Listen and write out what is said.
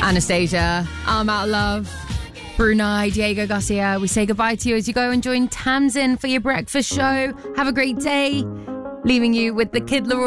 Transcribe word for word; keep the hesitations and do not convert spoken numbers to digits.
Anastasia, I'm Out of Love. Brunei, Diego Garcia, we say goodbye to you as you go and join Tamsin for your breakfast show. Have a great day. Leaving you with the Kid Laroi.